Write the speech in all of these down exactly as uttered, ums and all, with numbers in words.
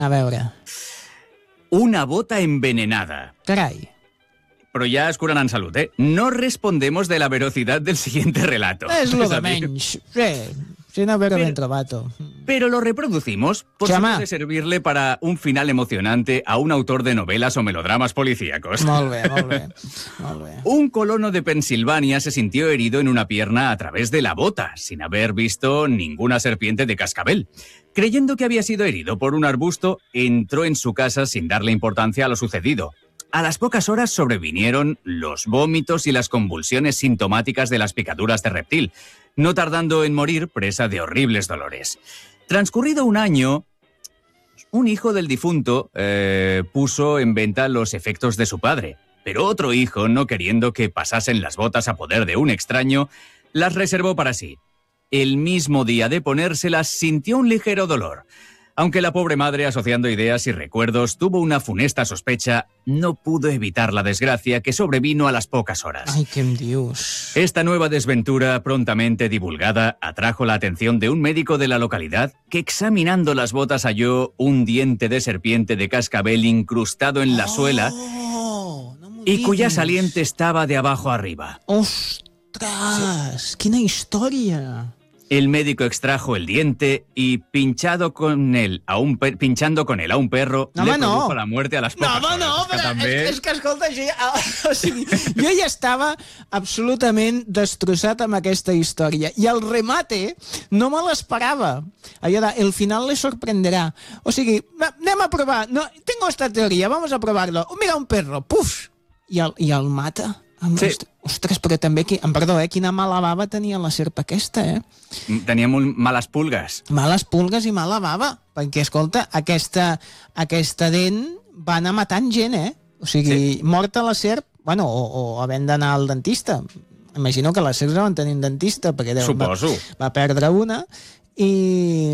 A veure... Una bota envenenada. Carai. Pero ya es curan en salud, ¿eh? No respondemos de la velocidad del siguiente relato. És lo Es de decir, menys. Sí, sin haver ben trobat-ho. Pero lo reproducimos por si Chama. puede servirle para un final emocionante a un autor de novelas o melodramas policíacos. Molt bé, molt bé. Molt bé. Un colono de Pensilvania se sintió herido en una pierna a través de la bota, sin haber visto ninguna serpiente de cascabel. Creyendo que había sido herido por un arbusto, entró en su casa sin darle importancia a lo sucedido. A las pocas horas sobrevinieron los vómitos y las convulsiones sintomáticas de las picaduras de reptil, no tardando en morir presa de horribles dolores. Transcurrido un año, un hijo del difunto eh, puso en venta los efectos de su padre, pero otro hijo, no queriendo que pasasen las botas a poder de un extraño, las reservó para sí. El mismo día de ponérselas sintió un ligero dolor. Aunque la pobre madre, asociando ideas y recuerdos, tuvo una funesta sospecha, no pudo evitar la desgracia que sobrevino a las pocas horas. Ai, què em dius? Esta nueva desventura, prontamente divulgada, atrajo la atención de un médico de la localidad que, examinando las botas, halló un diente de serpiente de cascabel incrustado en la suela Oh, no m'ho y cuya diguis. saliente estaba de abajo arriba. Ostres, quina història. El médico extrajo el diente y, pinchado con él a un per- pinchando con él a un perro, No, le home, no. produjo la muerte a las No, pocas home, horas. no, És que però també... és, és que, escolta, jo ja, o sigui, jo ja estava absolutament destrossat amb aquesta història. I el remate no me l'esperava. Allò de, el final le sorprenderà. O sigui, va, anem a provar. No, tengo esta teoria, vamos a provarlo. Mira un perro, puf! I el, i el mata. Amb, Sí. ostres, ostres, però també, qui, em perdó, eh, quina mala bava tenia la serp aquesta, eh? Tenia molt males pulgues. Males pulgues i mala bava, perquè, escolta, aquesta, aquesta dent va anar matant gent, eh? O sigui, sí. Morta la serp, bueno, o, o havent d'anar al dentista. Imagino que les serps van tenir un dentista, perquè deu, Suposo. Va, va perdre una, i...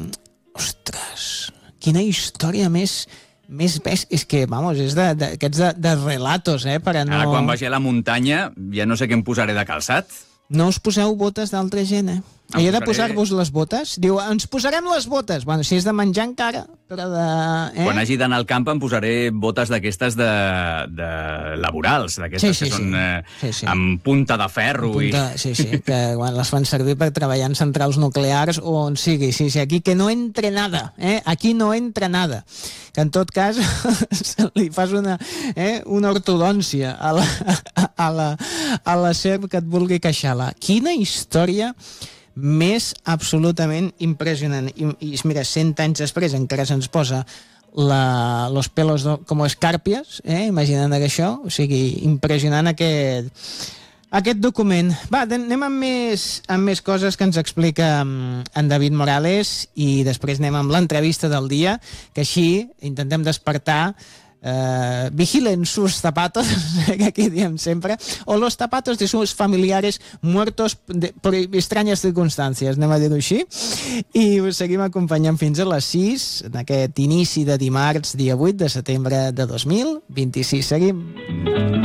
Ostres, quina història més... més ves... És que, vamos, és d'aquests de, de, de relatos, eh? Per a no... Ara, quan vagi a la muntanya, ja no sé què em posaré de calçat. No us poseu botes d'altra gent, eh? Em Allò de posaré- posar-vos les botes, diu, ens posarem les botes. Bueno, si és de menjar encara, però de... Eh? Quan hagi d'anar al camp em posaré botes d'aquestes de, de laborals, d'aquestes Sí, sí, que són sí. eh, Sí, sí. amb punta de ferro. Punta, I... sí, sí, que quan les fan servir per treballar en centrals nuclears o on sigui. Sí, sí, aquí que no entre nada, eh? Aquí no entra nada. Que en tot cas li fas una, eh? una ortodòncia a la, a, la, a la serp que et vulgui queixar-la. Quina història més absolutament impressionant. I, i mira, cent anys després encara se'ns posa la, los pelos do, com escàrpies, eh? Imaginant això. O sigui, impressionant aquest, aquest document. Va, anem amb més, amb més coses que ens explica um, en David Morales i després anem amb l'entrevista del dia, que així intentem despertar Uh, vigilen sus zapatos, que aquí diem sempre, o los zapatos de sus familiares muertos de, por extrañas circumstàncies, anem a dir-ho així, i us seguim acompanyant fins a les sis en aquest inici de dimarts, dia vuit de setembre de dos mil vint-i-sis. Seguim.